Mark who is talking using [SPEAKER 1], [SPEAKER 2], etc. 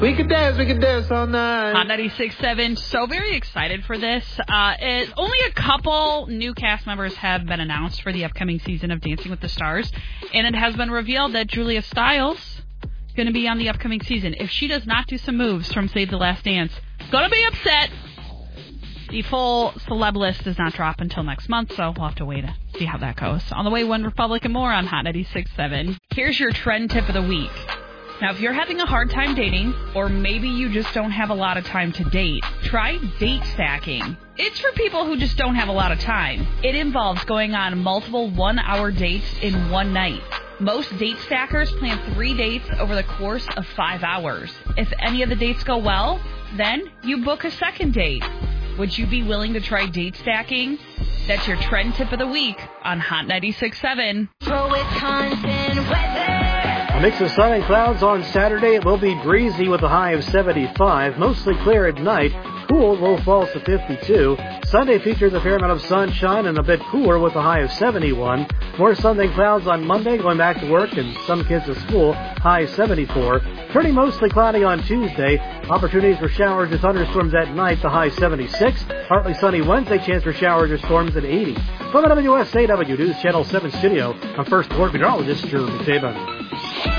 [SPEAKER 1] We could dance all night.
[SPEAKER 2] Hot 96.7, so very excited for this. Only a couple new cast members have been announced for the upcoming season of Dancing with the Stars, and it has been revealed that Julia Stiles is going to be on the upcoming season. If she does not do some moves from Save the Last Dance, going to be upset. The full celeb list does not drop until next month, so we'll have to wait to see how that goes. On the way, One Republic and more on Hot 96.7. Here's your trend tip of the week. Now, if you're having a hard time dating, or maybe you just don't have a lot of time to date, try date stacking. It's for people who just don't have a lot of time. It involves going on multiple one-hour dates in one night. Most date stackers plan 3 dates over the course of 5 hours. If any of the dates go well, then you book a second date. Would you be willing to try date stacking? That's your trend tip of the week on Hot 96.7.
[SPEAKER 3] For Wisconsin weather.
[SPEAKER 4] A mix of sun and clouds on Saturday. It will be breezy with a high of 75. Mostly clear at night. Cool, low falls to 52. Sunday features a fair amount of sunshine and a bit cooler with a high of 71. More sun than clouds on Monday, going back to work and some kids to school. High 74. Turning mostly cloudy on Tuesday. Opportunities for showers or thunderstorms at night. The high 76. Partly sunny Wednesday. Chance for showers or storms at 80. From the WSAW News Channel 7 studio, I'm First Alert Meteorologist Jeremy Saban.